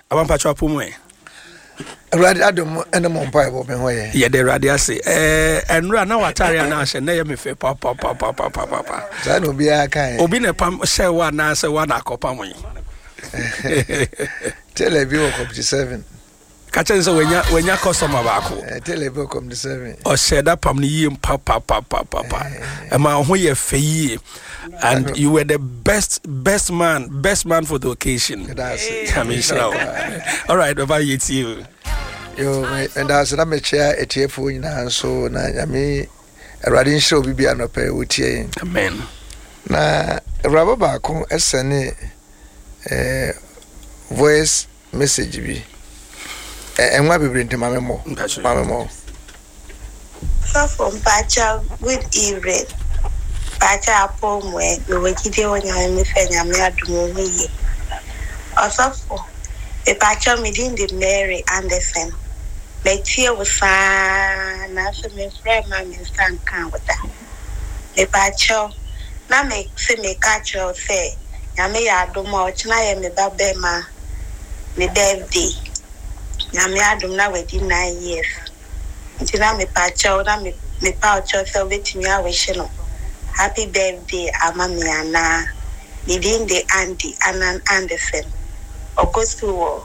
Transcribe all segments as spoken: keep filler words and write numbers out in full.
Abampacho apumwe. Radi adom ene mo mpa ebo me hoye. Ye de radi ase. Eh enra na watare na ahye na ye me fe pa pa pa pa pa pa pa. Za no bia kan. Obi ne pam she wa na se wa na akopam yi. Telebi o kom seven. Ka chen se wenya wenya customer ba ko. Eh telebi o kom seven. O she da pam ni yi pa pa pa pa pa pa. E ma ho ye fe yi. And you were the best best man best man for the occasion. That's it. I mean, so. All right, about you too. Yo, and as I me chair a T F O in hand, so na me a riding show be an opera with ye. Amen. Na rubber back on a sunny voice message be. And what we bring to my memo. My memo. So from Pacha, good evening. Pacha upon where we were giving when I am with Fenya. Also, for the Pacha meeting the Mary Anderson. My tear was fine, after my friend, my son can't with that. The Pacha now make say me catch your say, Yammy, I do much, and I am a babema, my birthday. Yammy, I do now within nine years. Until I'm a Pacha, I'm a pouch or so waiting me, I wish you know. Happy birthday, Amamiana. Within the Andy Annan Anderson. Augusto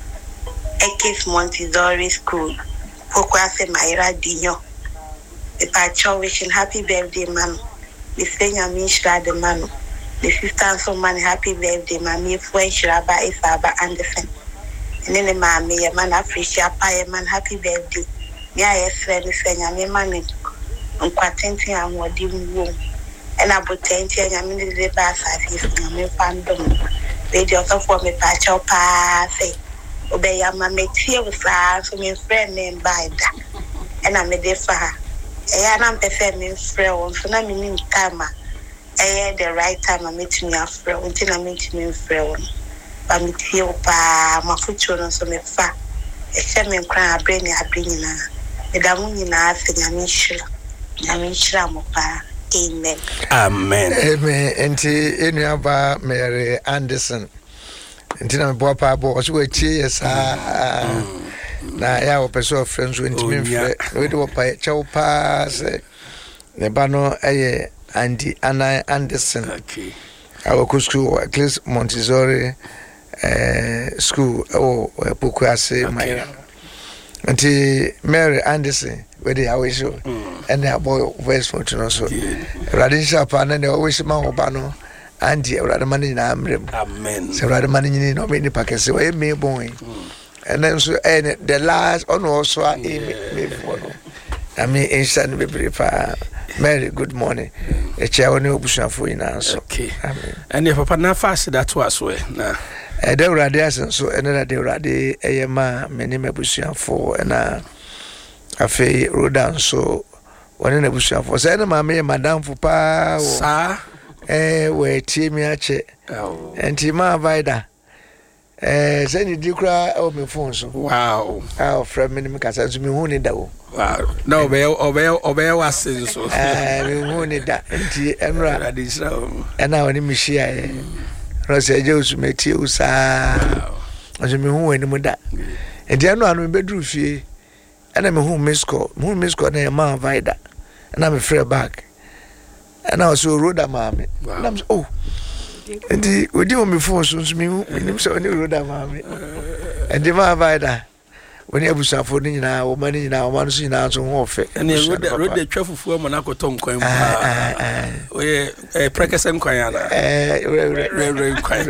Ekis Montessori School. Pokwase Maira Dino. The Pacho wishing happy birthday, man. The Senya Mishra the man. The sister so man happy birthday, mammy. French Rabba Isaba Anderson. And then the mammy, a man appreciate a man happy birthday. Yeah, yes, friend, Senya, me man. I'm quatenting and what do you and I put ten and I mean the bass I feel me fandom. They just for me patch up pass. Obey your mamma tear with flowers for me friend named by that. And I'm a defer. I am prefer me friend, so I mean time. I had the right time I meet me a friend until I meet me friend. But me tear pa my foot on so me fa. A shaman cry a brain a bringing her. The Damunina thing I mean sure. I mean sure pa. Amen. Amen. Amen. Enti enuaba Mary Anderson. Enti na bo pa bo so we tie sa na ya wo person friends we ntimi mfre. We do pa chew pa se ne ba no eye Andy Anna Anderson. Okay. Our school at least Montessori eh school oh Pokwase my. Enti Mary Anderson where they always show and their boy voice for to know so Radisha pan and they always man obano and the rather money in Amrim. Amen. So rather money in no many packets so a me boy. And then so and the last on also I mean instant be prepare. Mary, good morning. A chair on your bush for you now. Okay. And if Papa na fast that was way now. Eh de radiation so enera de radi eyema meni mebusuan for na afi rodan so woni na busuan for say na mama madam for pa sa eh we tie mi ache enti ma vaida eh say ni dikra o me phone so wow ah from me me kasa so me hu ni da o wow no be obey obey was so eh me hu ni da enti enra radisha ena woni mi shia eh Rose Josu meti usa. Aso me hu eni mu da. E dia no anu me bedru fie. Ana me hu miss call. Me hu miss call na e ma vida. Ana me free back. Ana so roda ma me. Na me oh. Endi odi o me phone so so me hu nim so ni roda ma me. E di ma vida. Woni abusafo ni nyina o ma ni nyina o ma no so nyina so ho ofe. Ene roda roda twafufu mo na koto nkwan mu. Ah. Oye eh prekesen kwan ya na. Eh re re kwan.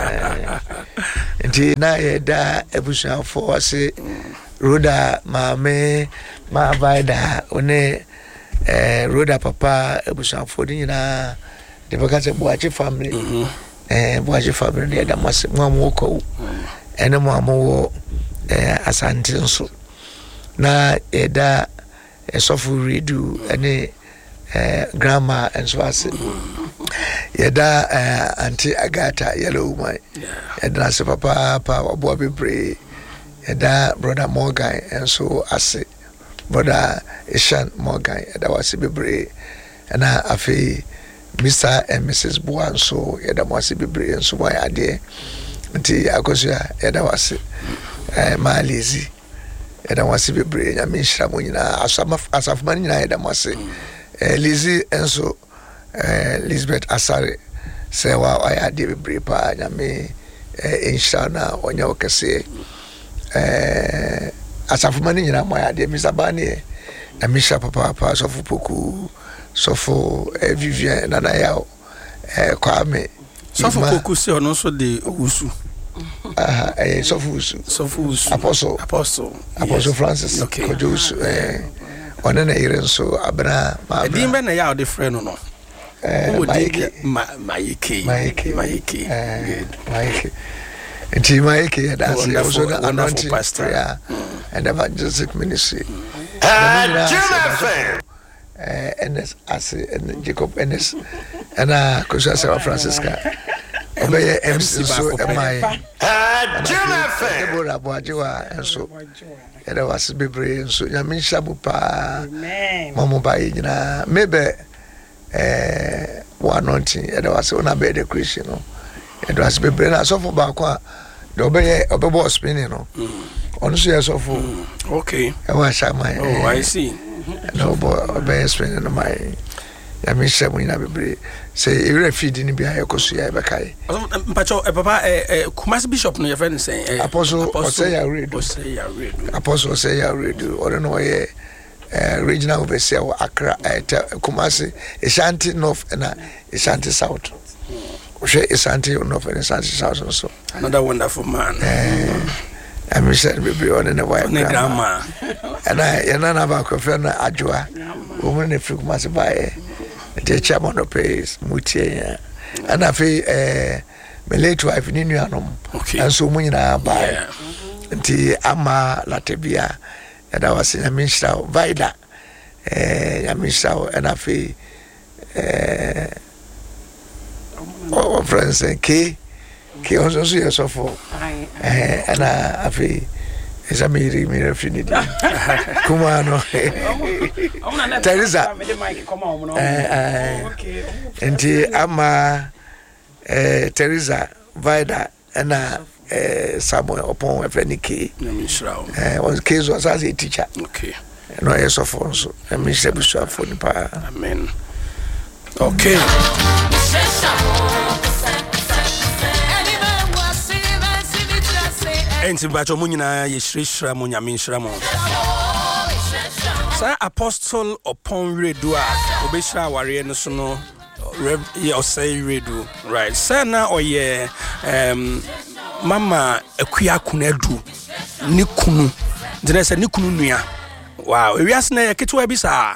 Ndi na ye da abusafo ase roda ma me ma vaida one eh roda papa abusafo ni nyina de baka se Boachi family. Eh Boachi family de da mase mo amoko. Ene mo amowo eh asante nso na eda esofu redu ene eh grandma enso ase yeda eh auntie Agata yellow woman yeda se papa pa obo bebre yeda brother Morgan enso ase brother Ishan Morgan yeda wase bebre na afi Mister and Missus Buanso yeda wase bebre enso boy ade nti akosua yɛda wase eh ma lazy yɛda wase bebre nyame nhyira mo nyina asama asafoma nyina yɛda wase eh lazy enso eh Elizabeth Asare sɛ wa ayade bebre pa nyame eh nhyira na onya okese eh asafoma nyina mo ayade misabane na misha papa papa sofu poku sofu eh Vivian na na yao eh Kwame sofu poku se ono so de usu ah eh sofu usu sofu usu apostle apostle apostle yes. Francis okay. Kojo usu eh ona na ire so abna ma abna edin be na ya o de friend no eh Maike Maike Maike Maike good Maike Enti Maike that's also the anointing pastor yeah and evangelistic ministry eh Enes as and Jacob Enes and uh Kosa Francisca obey M C so am I Deborah Boajiwa and so and I was bebre so nyame hyabu pa mama ba yina maybe eh one anointing and I was on a bed Christian no and was bebre na so for back one the obey obey spinning no on so yes of okay I was my oh I see no boy obey spinning no my nyame hyabu nyina bebre say ere feed ni bia yakoso ya bekai mpacho papa eh Kumasi bishop no your friend say apostle Oseya Redu Oseya Redu apostle Oseya Redu or no ye regional overseer of Accra Kumasi Ashanti North and Ashanti South Oshe Ashanti North and Ashanti South also another wonderful man I miss it be on in a white grandma and I yana about Kofena Ajwa woman if Kumasi by the chairman of pays mutie and I feel eh my late wife in Nuanum and so many na buy nti ama latebia and I was in a minister vida eh minister and I feel eh oh friends K K also so for eh and I feel is a me me refinity kuma no Teresa eh enti ama eh Teresa Vida na eh Samuel upon a friend K eh was case was as a teacher okay no yes of so and me say so for the pa amen okay enti bacho mu nyina ye hirihira mu nyame nhira mu sa apostle upon redu a obehira aware no so no ye Osei Redu right sa na oye um mama akua kunadu ni kunu dine se ni kunu nua wow ewiase na ye ketwa bi sa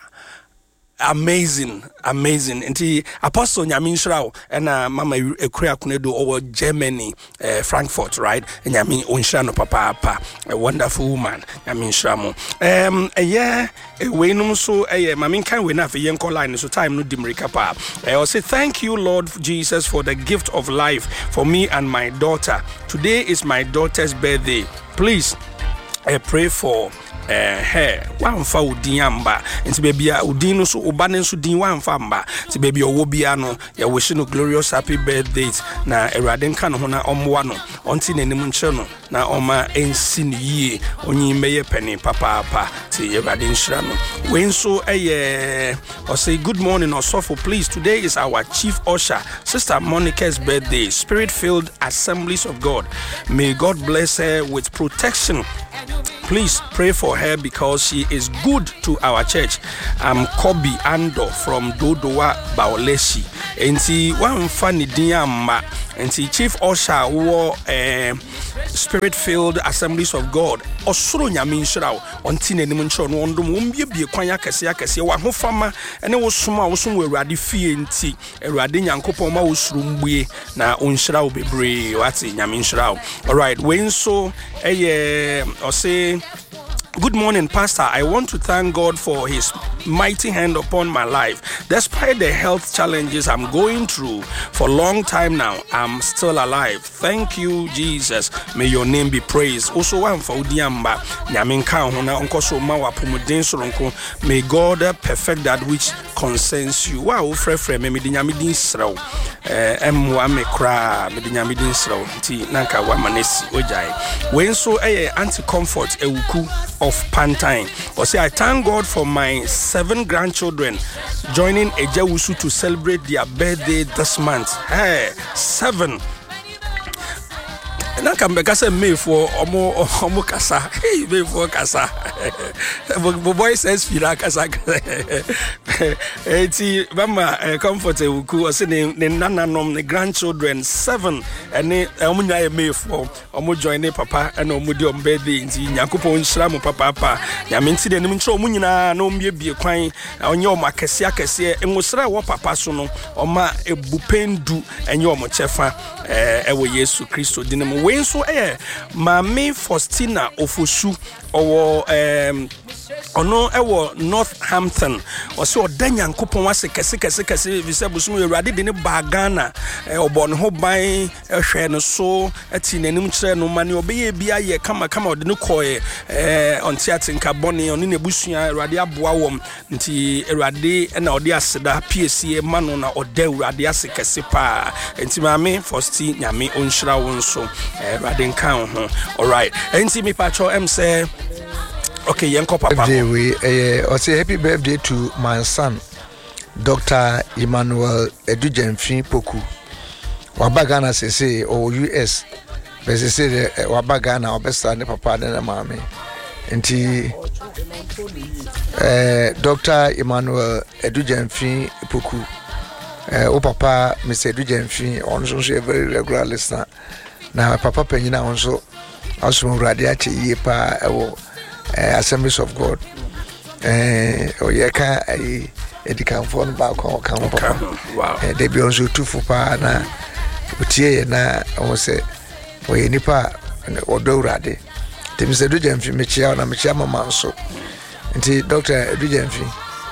amazing amazing nti apostle nyame nhira and mama akua kunadu over Germany uh, Frankfurt right nyame onhira no papa papa a wonderful woman nyame nhira mo um yeah we no so eh mama kan we na fe yen call line so time no dimrika pa I say thank you Lord Jesus for the gift of life for me and my daughter. Today is my daughter's birthday. Please I pray for eh her wan fa udin amba nti bebia udin no so oba ne so din wan fa amba nti bebia owo bia no ya wish no glorious happy birthday na erade nka no ho na omwa no onti nanim nche no na oma ensi ne yie onyi meye peni papa papa ti erade nshira no we nso eh o say good morning Osofo please today is our chief usher sister Monica's birthday. Spirit filled Assemblies of God, may God bless her with protection. Please pray for her because she is good to our church. I'm Kobe Ando from Dodowa Baoleshi. Enti wan fani diamba. Enti chief usher wo eh, Spirit filled Assemblies of God. Osoro nyame nhyira onti nanim nhyira no ondom wombie bie kwan akese akese wa hofama ene wo soma wo som awurade fie nti awurade nyankopon ma wo suru mbue na onhyira wo bebre wati nyame nhyira. All right, we nso eh o say good morning, Pastor. I want to thank God for his mighty hand upon my life. Despite the health challenges I'm going through for a long time now, I'm still alive. Thank you, Jesus. May your name be praised. Also, I'm for Udiamba. May God perfect that which concerns you. Wow, frɛ frɛ me me di nyame din srɛw. Eh em wa me kra me di nyame din srɛw. Nti nanka wa manesi ojai. When so eh anti comfort ewuku of Pantine. Or say I thank God for my seven grandchildren joining Ejawusu to celebrate their birthday this month. Hey, seven. Na kambeka se me for omo omo kasa. Hey, me for kasa. Bo boy says fira kasa. Eti mama comfort ewuku o se ne nananom ne grandchildren seven ene omo nya me for omo join ne papa ene omo di om birthday nti Yakopon nhira mo papa papa. Ya me nti de nim nkyerɛ omo nyina na ombie bie kwan onye omo akese akese enwosra wo papa so no oma ebupendu enye omo chefa eh ewo Yesu Kristo dinemu we nso eh Mami Faustina Ofosu owo em ono ewo Northampton o se odanya nkopon wase kese kese kese vise busum Awurade de ne bagana eh obon ho ban ehwe no so ati nanim kire no mane obeye bia ye kama kama ode ne koye eh onti atinka bone oni ne busua Awurade aboa wom nti Awurade na ode aseda P S C ma no na ode Awurade ase kese pa nti Mami Faustina nyame onhira won so eh Awurade nkan ho all right nti me pacho em say okay, Yanko Papa. We uh, say happy birthday to my son, Doctor Emmanuel Edujenfi Poku. Wabagana se say or U S. But they say Wabagana or best son papa and mommy. And uh, Doctor Emmanuel Edujenfi Poku. Uh, oh papa, Mister Edujenfi also a very regular listener. Now Papa Penina also also radiachi yepa. Uh, Assemblies of God. Eh, uh, oyeka ai edikan phone back on kan papa. Wow. Eh, they be also two for pa na utie na o se oye nipa odo urade. Dem se do Jemfi mechia na mechia mama nso. Nti Doctor Jemfi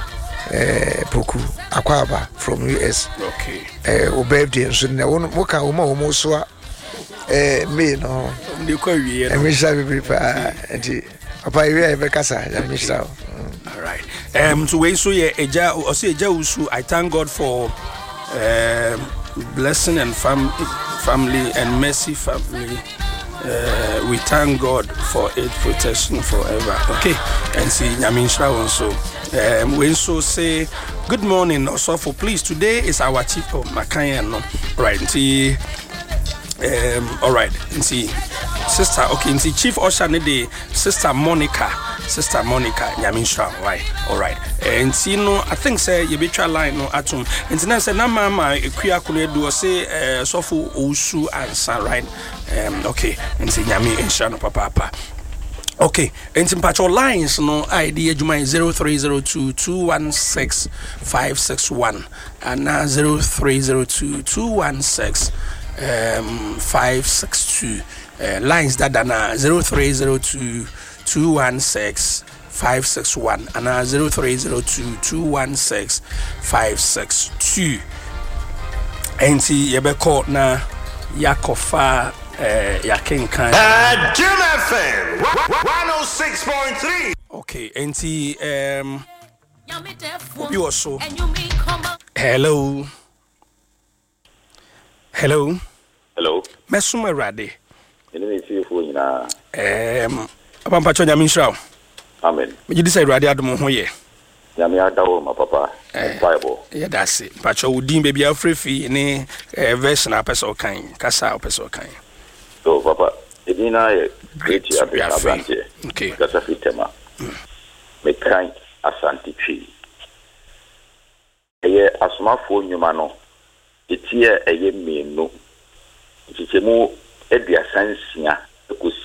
eh Poku Akwaba from U S. Okay. Eh o birthday nso na wo mo ka wo ma wo mo so eh me no. Ndi kwa wiye. Eh me sha be prepare nti Papa, you are very casa. All right. Um, so we so yeah, Eja, also Ejawusu. I thank God for um, blessing and fam- family and mercy family. Uh, we thank God for its protection forever. Okay. And see, Nyaminsha also. Um, we so say good morning. Also, for please today is our chief of Makayan. No, right? See. Um, all right. See. Sister, okay, nti Chief Usher ne de Sister Monica, Sister Monica, Nyaminsha, right? All right. And see, no, I think say you be try line no atum. And then say na mama ekuya kunu do say uh, sofu osu answer, right? Um, okay. And see Nyami insha no papa papa. Okay, and in patch lines no I D Juma zero three zero two two one six five six one and now zero three zero two two one six um five six two. Uh, lines that are zero three zero two two one six five six one and uh, zero three zero two two one six five six two. And see, you be called na Yakofa Yakinkan. Uh, Jim F M one oh six point three. Okay, and see, um, you also. Hello. Hello. Hello. Mesuma Rade. Any see you na um Papa Chonya Minshrao. Amen. Me di say Rade adom ho ye. Ya me adawo ma papa. Bible. Yeah, that's it. Pacho udin baby afrefi ni version apeso kan. Kasa apeso kan. So papa, edina ye great ya be abante. Okay. Kasa fitema. Me kan asante twi. Eye asomafo nyuma no. Etie eye mienu. Chichemu eduasansia ekosi